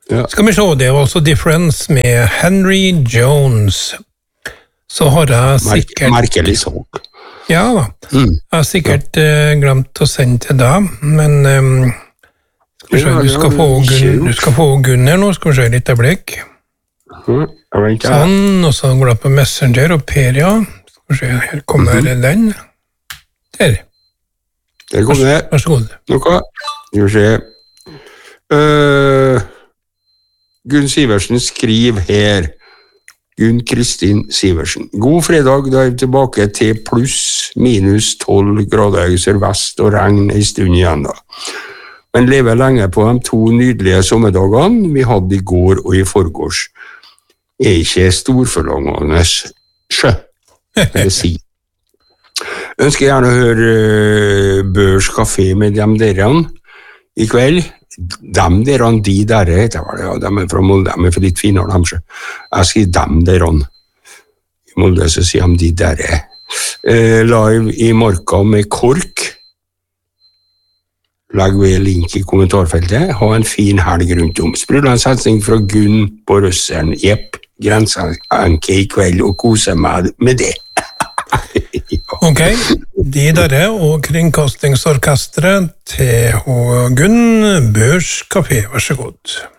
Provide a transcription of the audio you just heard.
Ja. Skal vi se, det var også Difference med Henry Jones. Så har jeg sikkert... Merkelig sånn. Ja da. Jeg har sikkert glemt å sende til deg, men skal vi se, du skal få Gunnar nå, skal vi se litt øyeblikk. Sånn, og så går det på Messenger og Per, ja. Skal vi se, her kommer den. Der. Der kommer det. Vær så god. Noe? Skal vi se. Gunn Siversen skriver her. Gunn Kristin Siversen. God fredag, da er vi tilbake til pluss minus 12 grader sørvest og regn en stund igjen da. Men lever lenge på de 2 nydelige sommerdagene vi hadde i går og i forgårs. Er ikke storforlangende sjø, vil jeg si. Ønsker gjerne å høre Børs Café med dem derene i kveld. De derene, de der, heter det, ja, de er fra Molde, de er for litt finere, de ikke. Jeg sier dem derene. I Molde så sier de der. Live i Marka med KORK. Legg ved link i kommentarfeltet. Ha en fin helg rundt om. Sprudla en sensning fra Gunn på Røsseren. Jepp, grenseanke i kveld og kose meg med det. Ok, de der og Kringkastingsorkestret til Gunn Børs Café, vær så god.